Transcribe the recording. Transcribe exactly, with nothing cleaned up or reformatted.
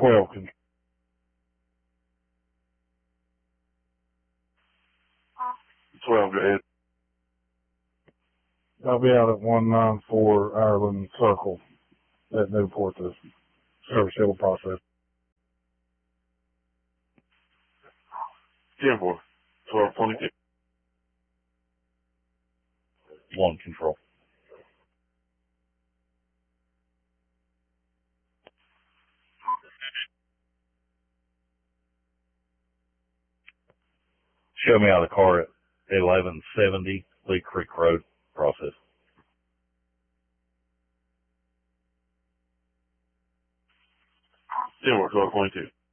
twelve, can, twelve, go ahead. I'll be out at one nine four Ireland Circle at Newport to service civil process. ten four, twelve twenty-two. One control. Show me out of the car at eleven seventy Lee Creek Road, process. ten four, twelve twenty-two.